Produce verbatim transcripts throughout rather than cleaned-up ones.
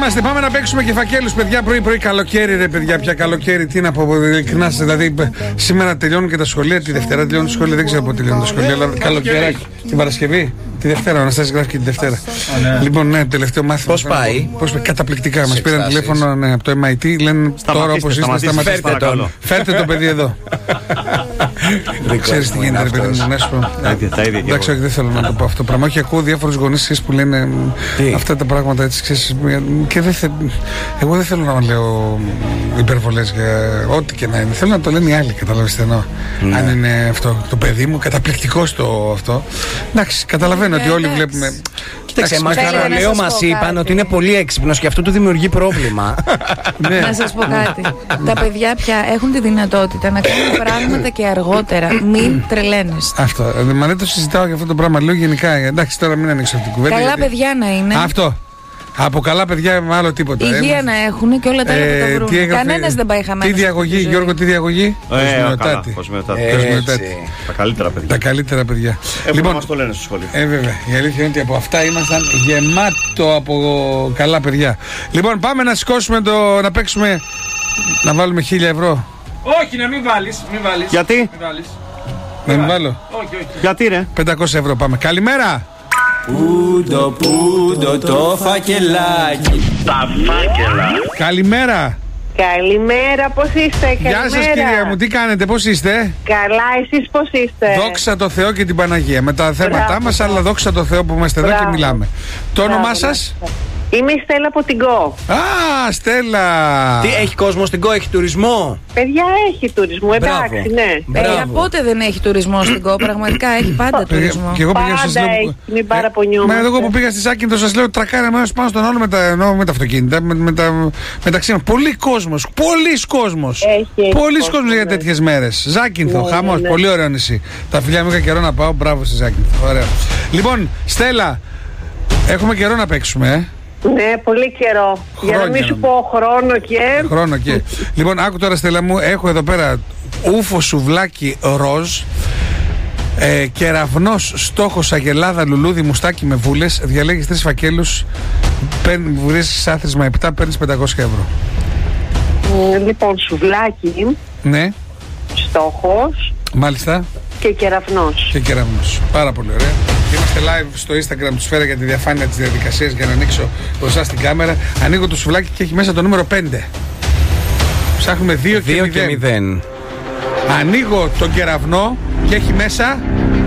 είμαστε, πάμε να παίξουμε και φακέλους, παιδιά. Πρωί-πρωί, καλοκαίρι, ρε παιδιά. Πια καλοκαίρι, τι να πω, ειλικρινά. Δηλαδή, σήμερα τελειώνουν και τα σχολεία. Τη Δευτέρα τελειώνουν τα σχολεία, δεν ξέρω πότε τελειώνουν τα σχολεία. Αλλά καλοκαίρι, την Παρασκευή. Τη Δευτέρα, ο Αναστάσης γράφει και τη Δευτέρα. Oh, ναι. Λοιπόν, ναι, τελευταίο μάθημα. Πώς πάει? Πώς πάει? Καταπληκτικά. Μας πήραν τηλέφωνο ναι, από το εμ άι τι. Λένε τώρα όπως είστε, σταματήστε. Φέρτε το παιδί εδώ. Δεν ξέρεις τι γίνεται, ρε παιδί μου, να σου πω. Εντάξει, όχι, δεν θέλω να το πω αυτό το πράγμα. Όχι, ακούω διάφορους γονείς που λένε αυτά τα πράγματα έτσι, ξέρεις. Και δεν θε... εγώ δεν θέλω να λέω υπερβολές για ό,τι και να είναι. Θέλω να το λένε οι άλλοι, καταλαβαίνετε εννοώ. Αν είναι αυτό το παιδί μου, καταπληκτικό στο αυτό. Εντάξει, καταλαβαίνω ότι όλοι βλέπουμε. Κοίταξε, εμάς το λέω μας είπαν ότι είναι πολύ έξυπνος και αυτό του δημιουργεί πρόβλημα. Να σας πω κάτι. Τα παιδιά πια έχουν τη δυνατότητα να κάνουν πράγματα και αργότερα. Μην τρελαίνεστε. Αυτό. Μα δεν το συζητάω για αυτό το πράγμα. Λέω γενικά. Εντάξει, τώρα μην ανοίξω αυτή την κουβέντα. Καλά παιδιά να είναι. Αυτό. Από καλά παιδιά με άλλο τίποτα. Υγεία να έχουν και όλα τα άλλα που τα βρουν. Κανένας δεν πάει χαμένος. Τι διαγωγή, Γιώργο, τι διαγωγή? Κοσμιοτάτη. Τα καλύτερα παιδιά. Τα καλύτερα παιδιά. Λοιπόν, μας το λένε στο σχολείο. Ε, βέβαια. Η αλήθεια είναι ότι από αυτά ήμασταν γεμάτο από καλά παιδιά. Λοιπόν, πάμε να σηκώσουμε το. Να παίξουμε. Να βάλουμε χίλια ευρώ. Όχι, να μην βάλεις. Μην βάλεις. Γιατί? Μην βάλεις. Να μην βάλω. Όχι, όχι. Γιατί ρε? πεντακόσια ευρώ πάμε. Καλημέρα. Πούντο, πούντο το φακελάκι. Τα φάκελα. Καλημέρα. Καλημέρα, πώς είστε? Καλημέρα. Γεια σας κυρία μου, τι κάνετε, πώς είστε? Καλά, εσείς πώς είστε? Δόξα τω Θεώ και την Παναγία. Με τα θέματα Μπράβο. μας, αλλά δόξα τω Θεώ που είμαστε Μπράβο. εδώ και μιλάμε. Το Μπράβο. όνομά σας? Είμαι η Στέλλα από την Κο. Α, Στέλλα. Τι, έχει κόσμο στην Κο, έχει τουρισμό? Παιδιά, έχει τουρισμό, εντάξει, ναι. Ε, πότε δεν έχει τουρισμό στην Κο, πραγματικά έχει πάντα τουρισμό. Και εγώ πήγα, σας λέω, έχει, μην παραπονιόμαστε. Μα εγώ που πήγα στη Σάκυνθο σας λέω τρακάρε μέρος πάνω στον άλλο με τα, εννοώ, με τα αυτοκίνητα, με, με τα, μεταξύ μας. Πολύ κόσμος, πολλής κόσμος. Έχει, έχει Πολλής κόσμος για τέτοιες μέρες. Ζάκυνθο, ναι, χαμός, ναι. πολύ ωραίο νησί. Τα φιλιά μου είχα καιρό να πάω, μπράβο στη Ζάκυνθο. Ωραία. Λοιπόν, Στέλλα, έχουμε καιρό να παίξουμε, ε. Ναι, πολύ καιρό. Χρόνια, Για να μην σου να... πω χρόνο και. Χρόνο και. Λοιπόν, άκου τώρα, Στέλλα μου, έχω εδώ πέρα ούφο σουβλάκι ροζ. Ε, κεραυνός, στόχος, αγελάδα, λουλούδι, μουστάκι με βούλες. Διαλέγεις τρεις φακέλους. Βρίσκεις άθροισμα επτά, παίρνεις πεντακόσια ευρώ. Ε, λοιπόν, σουβλάκι. Ναι. Στόχος. Μάλιστα. Και κεραυνός. Και κεραυνός. Πάρα πολύ ωραία. Είμαστε live στο Instagram του Σφαίρα για τη διαφάνεια της διαδικασίας για να ανοίξω μπροστά στην κάμερα. Ανοίγω το σουβλάκι και έχει μέσα το νούμερο πέντε. Ψάχνουμε δύο και μηδέν. Ανοίγω τον κεραυνό και έχει μέσα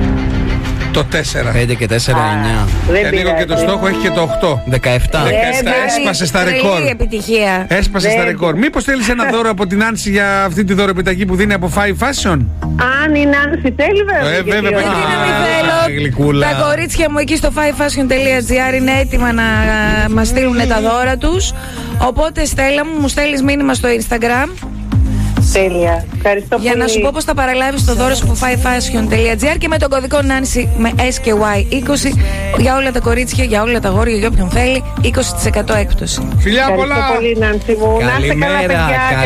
το τέσσερα. πέντε και τέσσερα, εννιά. Και ανοίγω και το στόχο, έχει και το οκτώ. δεκαεπτά. δεκαεπτά. Έσπασε στα ρεκόρ. Επιτυχία. Έσπασε στα ρεκόρ. Μήπως θέλεις ένα δώρο από την Άνση για αυτή τη δώροεπιταγή που δίνει από Five Fashion? Αν η Νάνση θέλει, βέβαια. Ε, βέβαια, γιατί παιδιά. Θέλω. Τα κορίτσια μου εκεί στο five fashion τελεία gr είναι έτοιμα να μας στείλουν τα δώρα τους. Οπότε, Στέλλα μου, μου στέλνεις μήνυμα στο Instagram. Τέλεια. Ευχαριστώ για πολύ. να σου πω πως θα παραλάβεις το δώρο σου από five fashion τελεία gr και με τον κωδικό Nancy με ες κέι βάι είκοσι για όλα τα κορίτσια, για όλα τα αγόρια, για όποιον θέλει, είκοσι τοις εκατό έκπτωση. Φιλιά πολλά! Ευχαριστώ πολύ, Νάνση μου. Να είστε καλά, παιδιά.